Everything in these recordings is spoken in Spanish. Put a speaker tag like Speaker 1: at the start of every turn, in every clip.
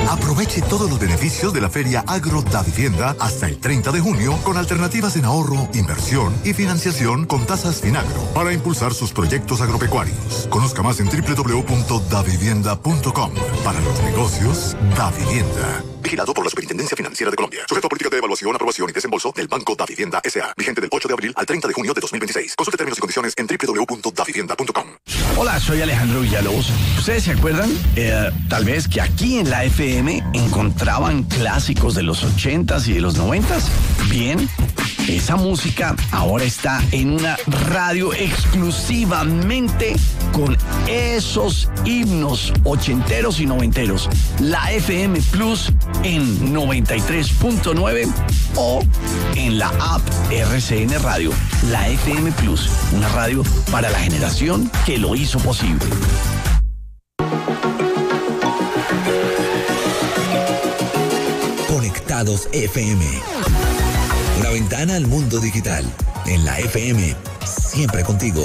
Speaker 1: Aproveche todos los beneficios de la Feria Agro Davivienda hasta el 30 de junio con alternativas en ahorro, inversión y financiación con tasas Finagro para impulsar sus proyectos agropecuarios. Conozca más en www.davivienda.com. Para los negocios, Davivienda. Vigilado por la Superintendencia Financiera de Colombia. Sujeto a política de evaluación, aprobación y desembolso del Banco Davivienda S.A. Vigente del 8 de abril al 30 de junio de 2026. Consulte términos y condiciones en www.davivienda.com.
Speaker 2: Hola, soy Alejandro Villalobos. ¿Ustedes se acuerdan? Tal vez que aquí en la FM encontraban clásicos de los 80s y de los 90s. Bien, esa música ahora está en una radio exclusivamente con esos himnos ochenteros y noventeros. La FM Plus en 93.9 o en la app RCN Radio. La FM Plus, una radio para la generación que lo hizo posible.
Speaker 3: Conectados FM. Una ventana al mundo digital. En la FM, siempre contigo.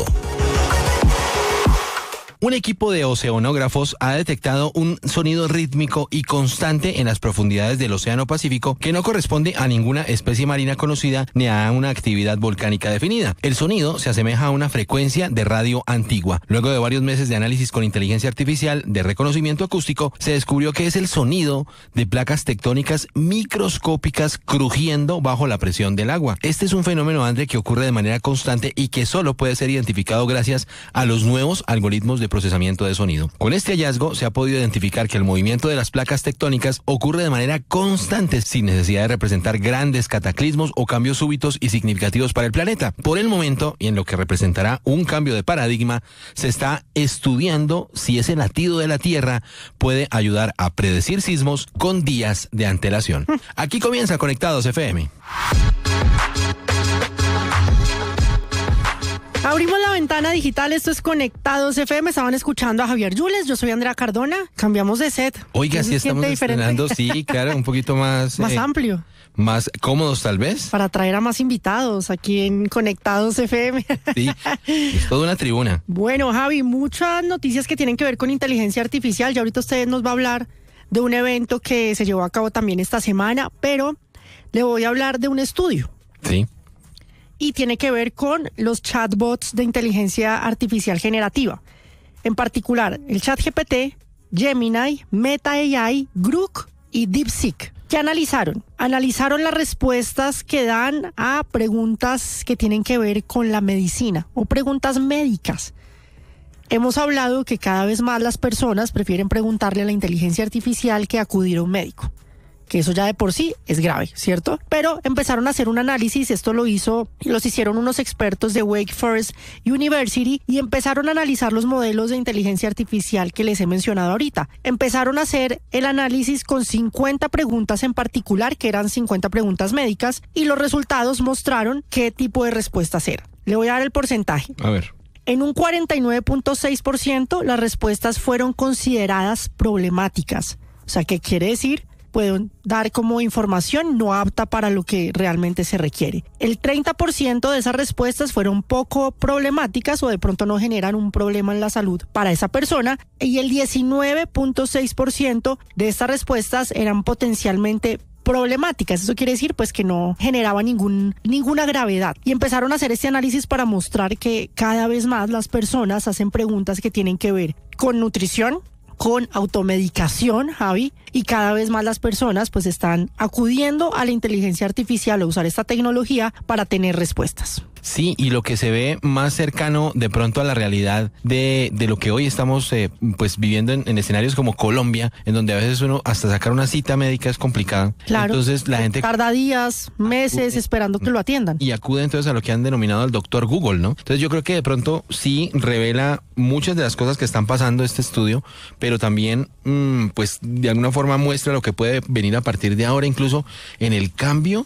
Speaker 4: Un equipo de oceanógrafos ha detectado un sonido rítmico y constante en las profundidades del Océano Pacífico que no corresponde a ninguna especie marina conocida ni a una actividad volcánica definida. El sonido se asemeja a una frecuencia de radio antigua. Luego de varios meses de análisis con inteligencia artificial de reconocimiento acústico, se descubrió que es el sonido de placas tectónicas microscópicas crujiendo bajo la presión del agua. Este es un fenómeno, André, que ocurre de manera constante y que solo puede ser identificado gracias a los nuevos algoritmos de procesamiento de sonido. Con este hallazgo se ha podido identificar que el movimiento de las placas tectónicas ocurre de manera constante sin necesidad de representar grandes cataclismos o cambios súbitos y significativos para el planeta. Por el momento, y en lo que representará un cambio de paradigma, se está estudiando si ese latido de la Tierra puede ayudar a predecir sismos con días de antelación. Aquí comienza Conectados FM.
Speaker 5: Abrimos la ventana digital, esto es Conectados FM, estaban escuchando a Javier Yules, yo soy Andrea Cardona, cambiamos de set.
Speaker 4: Oiga, sí estamos estrenando, sí, claro, un poquito más...
Speaker 5: más amplio.
Speaker 4: Más cómodos tal vez.
Speaker 5: Para traer a más invitados aquí en Conectados FM.
Speaker 4: Sí, es toda una tribuna.
Speaker 5: Bueno, Javi, muchas noticias que tienen que ver con inteligencia artificial, ya ahorita usted nos va a hablar de un evento que se llevó a cabo también esta semana, pero le voy a hablar de un estudio.
Speaker 4: Sí.
Speaker 5: Y tiene que ver con los chatbots de inteligencia artificial generativa. En particular, el ChatGPT, Gemini, Meta AI, Grok y DeepSeek. ¿Qué analizaron? Analizaron las respuestas que dan a preguntas que tienen que ver con la medicina o preguntas médicas. Hemos hablado que cada vez más las personas prefieren preguntarle a la inteligencia artificial que acudir a un médico. Que eso ya de por sí es grave, ¿cierto? Pero empezaron a hacer un análisis, esto los hicieron unos expertos de Wake Forest University y empezaron a analizar los modelos de inteligencia artificial que les he mencionado ahorita. Empezaron a hacer el análisis con 50 preguntas en particular, que eran 50 preguntas médicas, y los resultados mostraron qué tipo de respuestas eran. Le voy a dar el porcentaje.
Speaker 4: A ver.
Speaker 5: En un 49.6% las respuestas fueron consideradas problemáticas. O sea, ¿qué quiere decir? Pueden dar como información no apta para lo que realmente se requiere. El 30% de esas respuestas fueron poco problemáticas o de pronto no generan un problema en la salud para esa persona, y el 19.6% de estas respuestas eran potencialmente problemáticas. Eso quiere decir pues que no generaba ninguna gravedad. Y empezaron a hacer este análisis para mostrar que cada vez más las personas hacen preguntas que tienen que ver con nutrición, con automedicación, Javi, y cada vez más las personas pues están acudiendo a la inteligencia artificial o usar esta tecnología para tener respuestas.
Speaker 4: Sí, y lo que se ve más cercano de pronto a la realidad de lo que hoy estamos pues viviendo en escenarios como Colombia, en donde a veces uno hasta sacar una cita médica es complicado.
Speaker 5: Claro.
Speaker 4: Entonces la gente
Speaker 5: tarda días, meses esperando que lo atiendan.
Speaker 4: Y acude entonces a lo que han denominado el doctor Google, ¿no? Entonces yo creo que de pronto sí revela muchas de las cosas que están pasando este estudio, pero también pues de alguna forma muestra lo que puede venir a partir de ahora, incluso en el cambio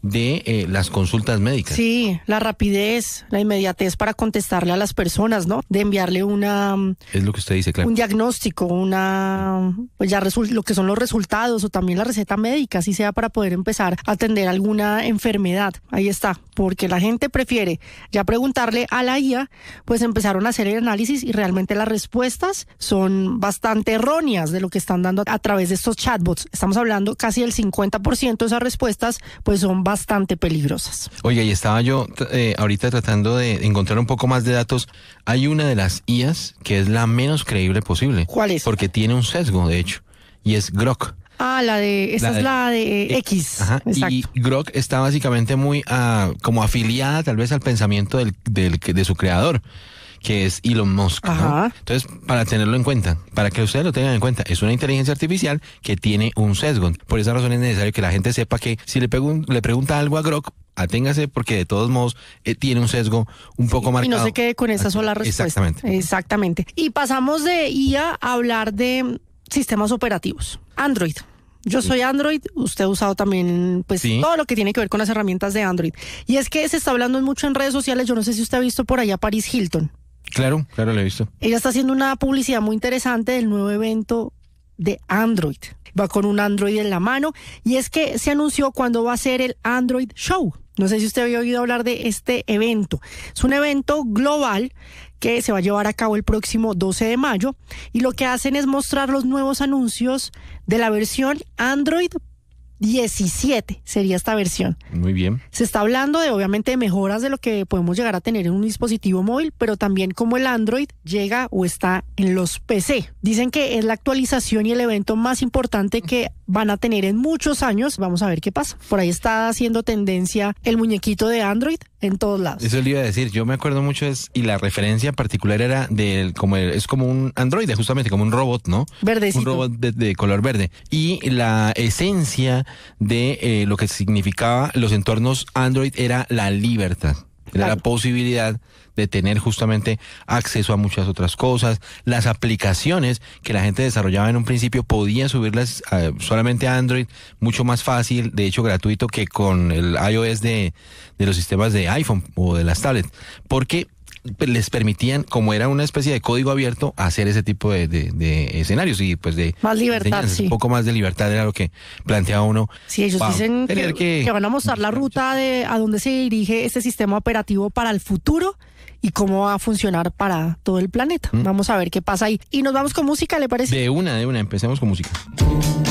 Speaker 4: de las consultas médicas.
Speaker 5: Sí, la rapidez, la inmediatez para contestarle a las personas, ¿no? De enviarle
Speaker 4: Es lo que usted dice, claro.
Speaker 5: un diagnóstico, pues ya lo que son los resultados o también la receta médica, así sea para poder empezar a atender alguna enfermedad. Ahí está, porque la gente prefiere ya preguntarle a la IA, pues empezaron a hacer el análisis y realmente las respuestas son bastante erróneas de lo que están dando a través de estos chatbots. Estamos hablando casi del 50% de esas respuestas, pues son bastante peligrosas.
Speaker 4: Oiga, y estaba yo ahorita tratando de encontrar un poco más de datos. Hay una de las IAs que es la menos creíble posible.
Speaker 5: ¿Cuál es?
Speaker 4: Porque tiene un sesgo, de hecho, y es Grok.
Speaker 5: Esa es la de X.
Speaker 4: Ajá,
Speaker 5: exacto.
Speaker 4: y Grok está básicamente muy como afiliada tal vez al pensamiento de su creador, que es Elon Musk, ¿no?
Speaker 5: Ajá.
Speaker 4: Entonces, para tenerlo en cuenta, para que ustedes lo tengan en cuenta, es una inteligencia artificial que tiene un sesgo. Por esa razón es necesario que la gente sepa que si le pregunta algo a Grok, aténgase porque de todos modos tiene un sesgo un poco marcado.
Speaker 5: Y no se quede con esa sola respuesta. Exactamente. Y pasamos de IA a hablar de sistemas operativos. Android. Yo soy Android, usted ha usado también pues
Speaker 4: Sí.
Speaker 5: todo lo que tiene que ver con las herramientas de Android. Y es que se está hablando mucho en redes sociales, yo no sé si usted ha visto por allá Paris Hilton.
Speaker 4: Claro, lo he visto.
Speaker 5: Ella está haciendo una publicidad muy interesante del nuevo evento de Android. Va con un Android en la mano y es que se anunció cuándo va a ser el Android Show. No sé si usted había oído hablar de este evento. Es un evento global que se va a llevar a cabo el próximo 12 de mayo y lo que hacen es mostrar los nuevos anuncios de la versión Android 17 sería esta versión.
Speaker 4: Muy bien.
Speaker 5: Se está hablando de obviamente de mejoras de lo que podemos llegar a tener en un dispositivo móvil, pero también cómo el Android llega o está en los PC. Dicen que es la actualización y el evento más importante que van a tener en muchos años. Vamos a ver qué pasa. Por ahí está haciendo tendencia el muñequito de Android en todos lados.
Speaker 4: Eso le iba a decir, yo me acuerdo mucho y la referencia particular era es como un androide, justamente como un robot, ¿no?
Speaker 5: Verdecito.
Speaker 4: Un robot de color verde. Y la esencia de lo que significaba los entornos Android era la libertad. Era
Speaker 5: Claro.
Speaker 4: la posibilidad de tener justamente acceso a muchas otras cosas. Las aplicaciones que la gente desarrollaba en un principio podía subirlas solamente a Android, mucho más fácil, de hecho gratuito que con el iOS de los sistemas de iPhone o de las tablets, porque les permitían, como era una especie de código abierto, hacer ese tipo de escenarios y pues de
Speaker 5: Más libertad,
Speaker 4: enseñanzas.
Speaker 5: sí.
Speaker 4: Un poco más de libertad era lo que planteaba uno.
Speaker 5: Sí, ellos
Speaker 4: Wow.
Speaker 5: dicen
Speaker 4: Tener
Speaker 5: que van a mostrar la ruta de a dónde se dirige este sistema operativo para el futuro y cómo va a funcionar para todo el planeta. Vamos a ver qué pasa ahí. Y nos vamos con música, ¿le parece?
Speaker 4: De una, empecemos con música.